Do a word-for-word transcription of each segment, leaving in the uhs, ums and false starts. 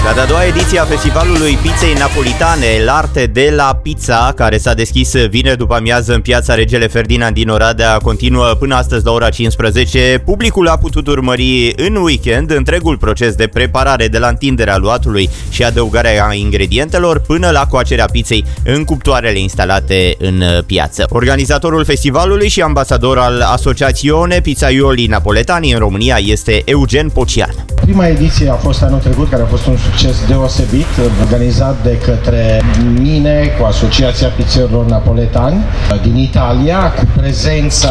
La de-a doua ediție a festivalului pizzei napolitane, l'arte de la pizza, care s-a deschis vineri după amiază în piața Regele Ferdinand din Oradea, continuă până astăzi la ora cincisprezece. Publicul a putut urmări în weekend întregul proces de preparare, de la întinderea luatului și adăugarea ingredientelor până la coacerea pizzei în cuptoarele instalate în piață. Organizatorul festivalului și ambasador al Asociațione Pizzaioli Napoletani în România este Eugen Pocian. Prima ediție a fost anul trecut, care a fost un succes deosebit, organizat de către mine cu Asociația Pizzerilor Napoletani din Italia, cu prezența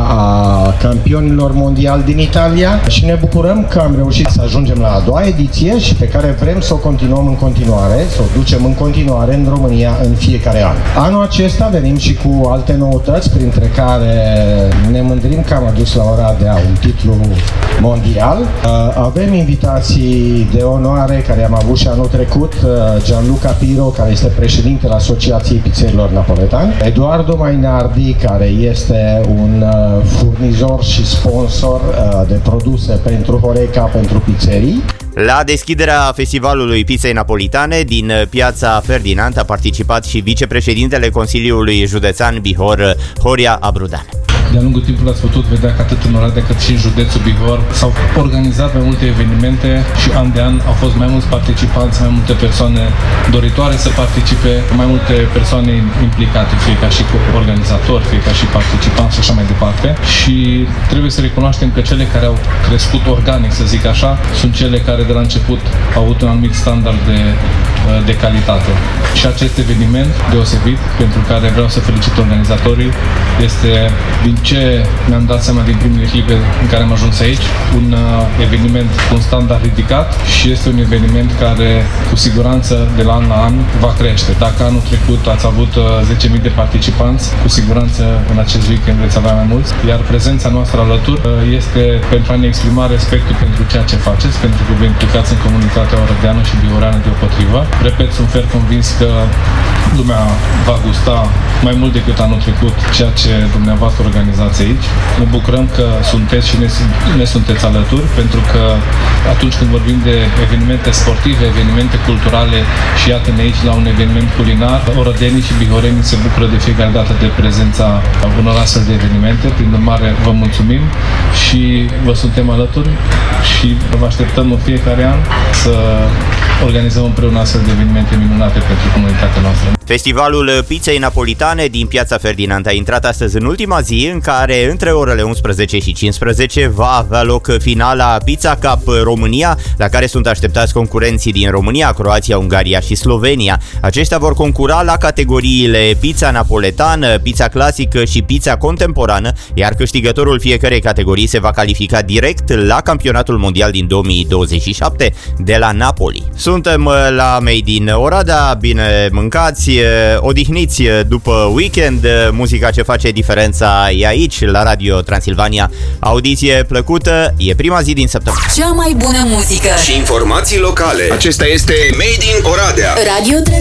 a campionilor mondiali din Italia, și ne bucurăm că am reușit să ajungem la a doua ediție și pe care vrem să o continuăm în continuare, să o ducem în continuare în România în fiecare an. Anul acesta venim și cu alte noutăți, printre care ne mândrim că am adus la Oradea un titlu mondial. Avem invitații de onoare care am avut și anul trecut, Gianluca Piro, care este președintele Asociației Pizzerilor Napoletani, Eduardo Mainardi, care este un furnizor și sponsor de produse pentru Horeca, pentru pizzerii. La deschiderea festivalului pizzei napolitane din piața Ferdinand a participat și vicepreședintele Consiliului Județean Bihor, Horia Abrudan. De-a lungul timpului ați putut vedea că atât în Oradea cât și în județul Bihor s-au organizat mai multe evenimente și an de an au fost mai mulți participanți, mai multe persoane doritoare să participe, mai multe persoane implicate, fie ca și organizatori, fie ca și participanți și așa mai departe. Și trebuie să recunoaștem că cele care au crescut organic, să zic așa, sunt cele care de la început au avut un anumit standard de, de calitate. Și acest eveniment deosebit, pentru care vreau să felicit organizatorii, este, din ce mi-am dat seama din primele clipe în care am ajuns aici, un uh, eveniment cu un standard ridicat și este un eveniment care cu siguranță de la an la an va crește. Dacă anul trecut ați avut uh, zece mii de participanți, cu siguranță în acest weekend veți avea mai mulți, iar prezența noastră alături uh, este pentru a ne exprima respectul pentru ceea ce faceți, pentru că vă implicați în comunitatea orădeană și bihoreană deopotrivă. Repet, sunt fer convins că lumea va gusta mai mult decât anul trecut ceea ce dumneavoastră organizați aici. Ne bucurăm că sunteți și ne, ne sunteți alături, pentru că atunci când vorbim de evenimente sportive, evenimente culturale și iată-ne aici la un eveniment culinar, orădenii și bihorenii se bucură de fiecare dată de prezența unor astfel de evenimente. Prin urmare, vă mulțumim și vă suntem alături și vă așteptăm în fiecare an să organizăm împreună astfel de evenimente minunate pentru comunitatea noastră. Festivalul pizzei napolitane din piața Ferdinand a intrat astăzi în ultima zi, în care între orele unsprezece și cincisprezece va avea loc finala Pizza Cup România, la care sunt așteptați concurenții din România, Croația, Ungaria și Slovenia. Aceștia vor concura la categoriile pizza napoletană, pizza clasică și pizza contemporană, iar câștigătorul fiecărei categorii se va califica direct la campionatul mondial din două mii douăzeci și șapte de la Napoli. Suntem la Made in Oradea, bine mâncați, odihniți după weekend, muzica ce face diferența e aici, la Radio Transilvania. Audiție plăcută, e prima zi din săptămână. Cea mai bună muzică și informații locale. Acesta este Made in Oradea. Radio